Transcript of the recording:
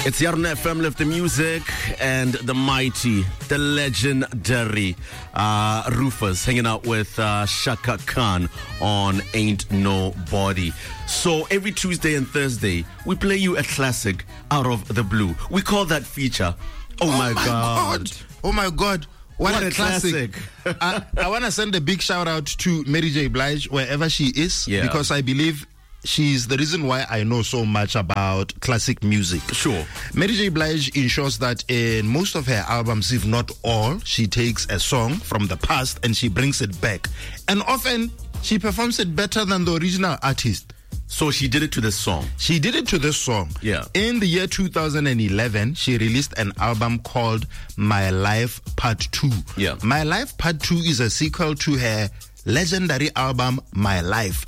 It's Yarna FM, Lift the Music, and the mighty, the legendary Rufus hanging out with Shaka Khan on Ain't Nobody. So every Tuesday and Thursday, we play you a classic out of the blue. We call that feature, Oh my God. Oh my God. What a classic. I want to send a big shout out to Mary J. Blige, wherever she is, because I believe she's the reason why I know so much about classic music. Sure. Mary J. Blige ensures that in most of her albums, if not all, she takes a song from the past and she brings it back. And often, she performs it better than the original artist. So she did it to this song. She did it to this song. Yeah. In the year 2011, she released an album called My Life Part 2. Yeah. My Life Part 2 is a sequel to her legendary album My Life.